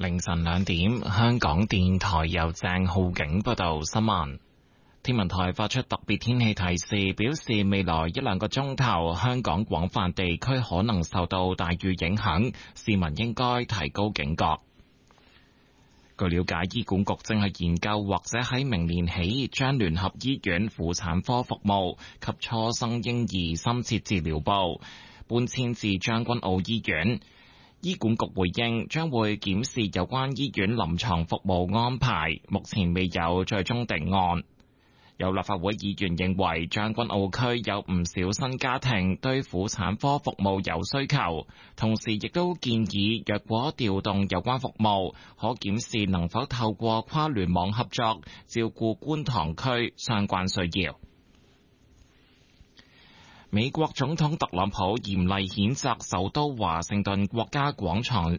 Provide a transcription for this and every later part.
凌晨2點，香港電台由鄭浩景報道新聞。天文台發出特別天氣提示，表示未來1-2個鐘頭，香港廣泛地區可能受到大雨影響，市民應該提高警覺。據了解，醫管局正係研究或者喺明年起將聯合醫院婦產科服務及初生嬰兒深切治療部搬遷至將軍澳醫院。醫管局回應，將會檢視有關醫院臨床服務安排，目前未有最終定案。有立法會議員認為，將軍澳區有唔少新家庭對婦產科服務有需求，同時亦都建議，若果調動有關服務，可檢視能否透過跨聯網合作，照顧觀塘區相關需要。美國總統特朗普嚴厲譴責首都華盛頓國家廣場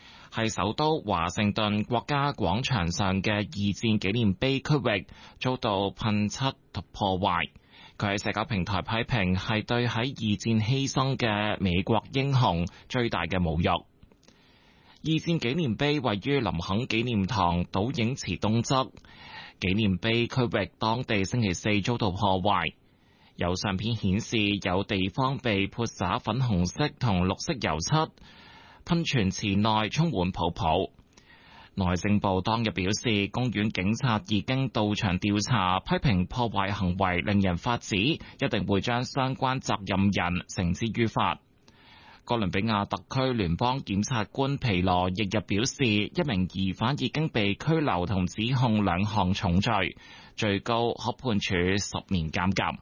上嘅二戰紀念碑區域遭到噴漆破壞。佢喺社交平台批評係對喺二戰犧牲嘅美國英雄最大嘅侮辱。二戰紀念碑位於林肯紀念堂倒影池東側，紀念碑區域當地星期四遭到破壞。有相片顯示有地方被潑灑粉紅色同綠色油漆，噴泉池內充滿泡泡。內政部當日表示，公園警察已經到場調查，批評破壞行為令人髮指，一定會將相關責任人繩之於法。哥倫比亞特區聯邦檢察官皮羅翌日表示，一名疑犯已經被拘留同指控2項重罪，最高可判處10年監禁。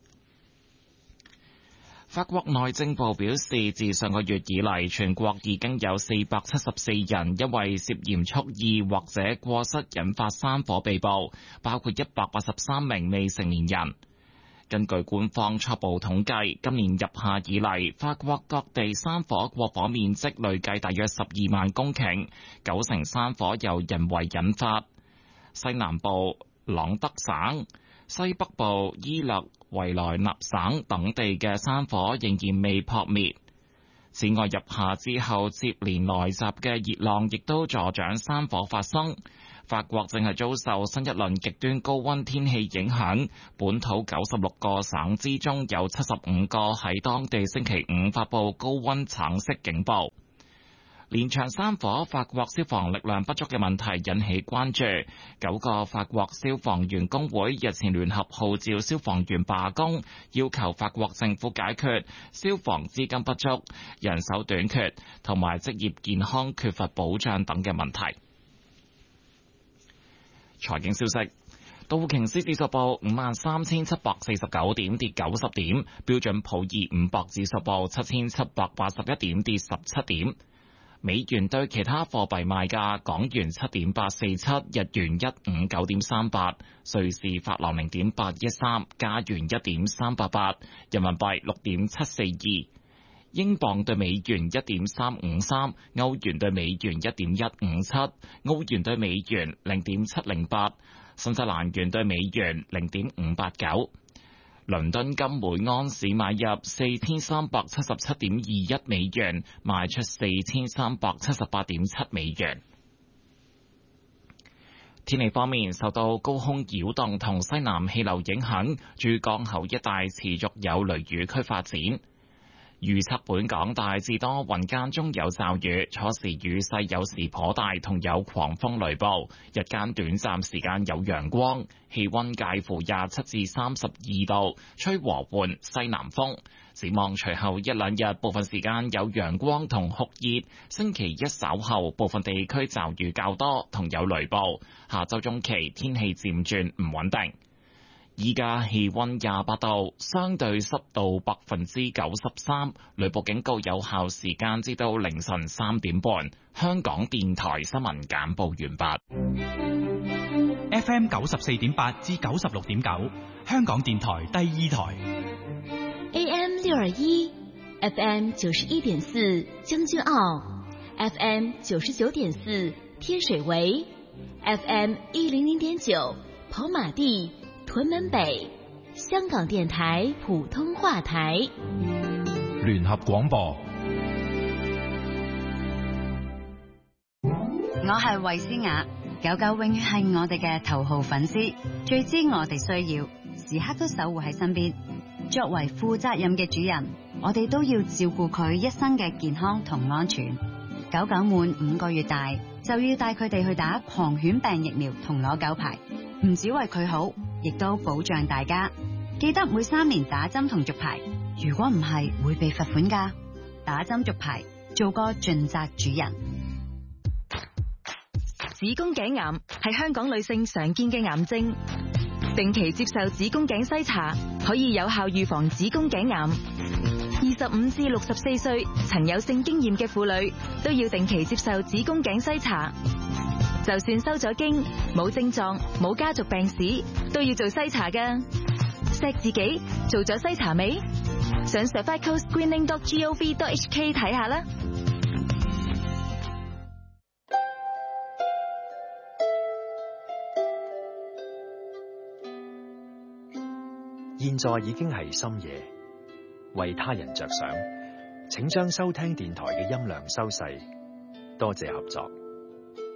法國內政部表示，自上個月以嚟，全國已經有474人因為涉嫌蓄意或者過失引發山火被捕，包括183名未成年人。根據官方初步統計，今年入夏以嚟，法國各地山火過火面積累計大約12萬公頃，9成山火由人為引發。西南部朗德省、西北部伊勒維萊納省等地嘅山火仍然未撲滅。此外，入夏之後接連來襲嘅熱浪亦都助長山火發生。法國正係遭受新一輪極端高溫天氣影響，本土96個省之中有75個喺當地星期五發布高溫橙色警報。連場山火，法國消防力量不足嘅問題引起關注。9個法國消防員工會日前聯合號召消防員罷工，要求法國政府解決消防資金不足、人手短缺同埋職業健康缺乏保障等嘅問題。財經消息，道瓊斯指數報53,749點，跌90點；標準普爾500指數報7,781點，跌17點。美元對其他貨幣賣價：港元7.847，日元159.38，瑞士法郎0.813，加元1.388，人民幣6.742，英鎊對美元1.353，歐元對美元1.157，澳元對美元0.708，新西蘭元對美元0.589。倫敦金每盎司買入4377.21美元，賣出4378.7美元。天氣方面，受到高空擾動同西南氣流影響，珠江口一帶持續有雷雨區發展。預測本港大致多雲間中有驟雨，初時雨勢有時頗大，同有狂風雷暴。日間短暫時間有陽光，氣溫介乎27至32度，吹和緩西南風。展望隨後1-2日，部分時間有陽光同酷熱。星期一稍後，部分地區驟雨較多，同有雷暴。下周中期天氣漸轉唔穩定。依家氣溫28度，相對濕度93%，雷暴警告有效時間至到凌晨3點半。香港電台新聞簡報完畢。 FM 94.8至96.9，香港電台第2台。 AM 621 ，FM 91.4將軍澳 ，FM 99.4天水圍 ，FM 100.9跑馬地。屯門北，香港電台普通話台， 聯合廣播。 我係衛詩雅，狗狗永遠係我哋嘅頭號粉絲，最知我哋需要，時刻都守護喺身邊。作為負責任嘅主人，我哋都要照顧佢一生嘅健康同安全。狗狗滿5個月大，就要帶佢哋去打狂犬病疫苗同攞狗牌，唔止為佢好，亦都保障大家。記得每3年打針同續牌，如果唔係會被罰款㗎。打針續牌，做個盡責主人。 子宮頸癌係香港女性常見嘅癌症，定期接受子宮頸篩查可以有效預防子宮頸癌。25至64歲曾有性經驗嘅婦女都要定期接受子宮頸篩查，就算收咗經、冇症狀、冇家族病史，都要做篩查㗎。錫自己做咗篩查未？上 cervicalscreening.gov.hk 睇下啦。 現在已經係深夜，為他人着想，請將收聽電台嘅音量收細，多謝合作。